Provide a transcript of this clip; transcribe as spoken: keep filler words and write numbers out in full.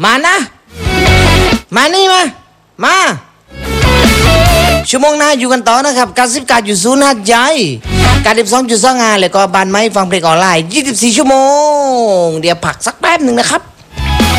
มานะมานี่มามาชั่วโมงหน้าอยู่กันต่อนะครับการสิบการอยู่ศูนย์หัดใหญ่การสิบสองจุดสองงานเลยก็บานไม้ฟังเพลงออนไลน์ยี่สิบสี่ชั่วโมงเดี๋ยวพักสักแป๊บหนึ่งนะครับ